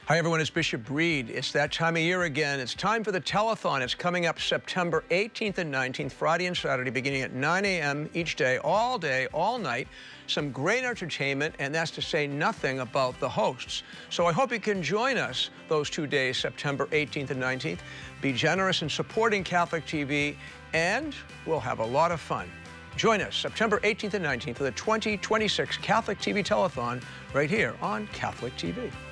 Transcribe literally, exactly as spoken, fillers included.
Hi, everyone. It's Bishop Reed. It's that time of year again. It's time for the telethon. It's coming up September eighteenth and nineteenth, Friday and Saturday, beginning at nine A M each day, all day, all night. Some great entertainment, and that's to say nothing about the hosts. So I hope you can join us those two days, September eighteenth and nineteenth. Be generous in supporting Catholic T V, and we'll have a lot of fun. Join us September eighteenth and nineteenth for the twenty twenty-six Catholic T V Telethon right here on Catholic T V.